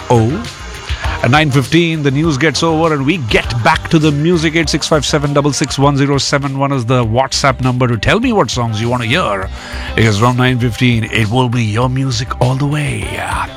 At 9:15, the news gets over and we get back to the music. 8657661071 is the WhatsApp number to tell me what songs you want to hear. Because from 9:15, it will be your music all the way.